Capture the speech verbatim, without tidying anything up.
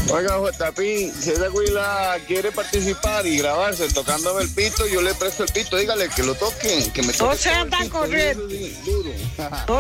Oiga, J P, si esa güila quiere participar y grabarse tocándome el pito, yo le presto el pito, dígale que lo toquen, que me toque. O sea, tan correcto. duro.